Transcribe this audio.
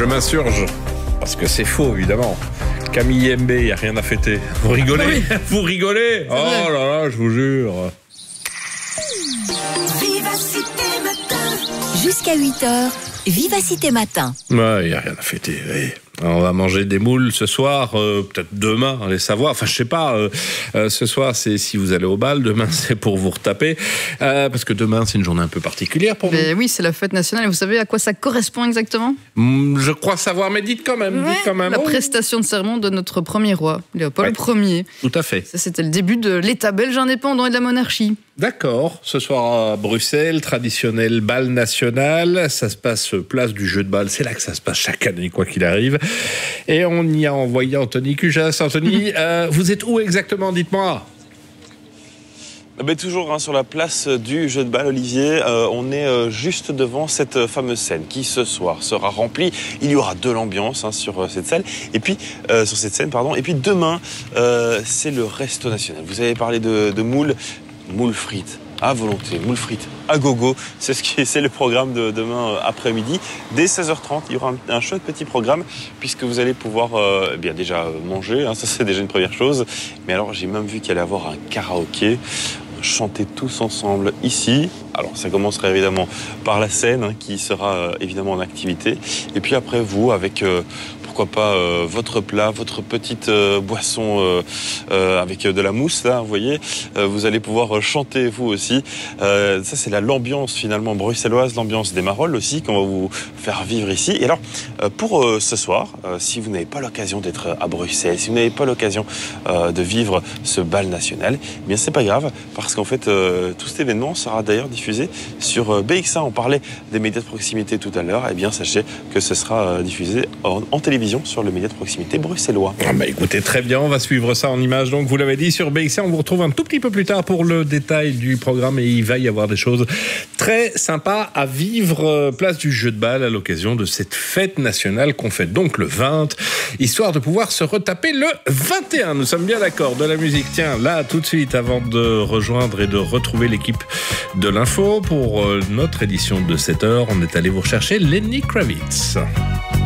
Je m'insurge. Parce que c'est faux, évidemment. Camille MB, il n'y a rien à fêter. Vous rigolez? Oui. Vous rigolez? Oh là là, je vous jure. Vivacité Matin. Jusqu'à 8h, Vivacité Matin. Ouais, il n'y a rien à fêter, oui. On va manger des moules ce soir, peut-être demain, allez savoir. Enfin, je sais pas, ce soir, c'est si vous allez au bal, demain, c'est pour vous retaper. Parce que demain, c'est une journée un peu particulière pour nous. Oui, c'est la fête nationale. Et vous savez à quoi ça correspond exactement? Je crois savoir, mais dites quand même. La prestation de serment de notre premier roi, Léopold Ier. Tout à fait. Ça, c'était le début de l'État belge indépendant et de la monarchie. D'accord. Ce soir à Bruxelles, traditionnel bal national. Ça se passe place du jeu de balle. C'est là que ça se passe chaque année, quoi qu'il arrive. Et on y a envoyé Anthony Cujas. Anthony, vous êtes où exactement? Dites-moi. Toujours sur la place du jeu de balle, Olivier. On est juste devant cette fameuse scène qui ce soir sera remplie. Il y aura de l'ambiance sur cette scène. Et puis sur cette scène, pardon. Et puis demain, c'est le resto national. Vous avez parlé de moules frites à volonté, moules frites à gogo. C'est le programme de demain après-midi. Dès 16h30, il y aura un chouette petit programme puisque vous allez pouvoir déjà manger. Ça, c'est déjà une première chose. Mais alors, j'ai même vu qu'il allait y avoir un karaoké. Chanter tous ensemble ici. Alors ça commencerait évidemment par la scène qui sera évidemment en activité. Et puis après vous avec pourquoi pas votre plat, votre petite boisson avec de la mousse là, vous voyez. Vous allez pouvoir chanter vous aussi. Ça c'est l'ambiance finalement bruxelloise, l'ambiance des Marolles aussi qu'on va vous faire vivre ici. Et alors pour ce soir, si vous n'avez pas l'occasion d'être à Bruxelles, si vous n'avez pas l'occasion de vivre ce bal national, eh bien c'est pas grave parce qu'en fait tout cet événement sera d'ailleurs diffusé sur BX1. On parlait des médias de proximité tout à l'heure. Eh bien sachez que ce sera diffusé en télévision sur le média de proximité bruxellois. Écoutez, très bien, on va suivre ça en images. Donc vous l'avez dit sur BX1, on vous retrouve un tout petit peu plus tard pour le détail du programme et il va y avoir des choses très sympas à vivre place du jeu de balle à l'occasion de cette fête nationale qu'on fête donc le 20, histoire de pouvoir se retaper le 21. Nous sommes bien d'accord, de la musique. Tiens, là tout de suite, avant de rejoindre et de retrouver l'équipe de l'info pour notre édition de 7h, on est allé vous rechercher Lenny Kravitz.